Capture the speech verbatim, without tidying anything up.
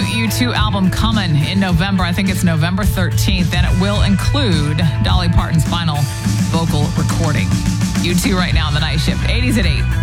U two album coming in November. I think it's November thirteenth, and it will include Dolly Parton's final vocal recording. U two right now on the night shift. eighties at eight.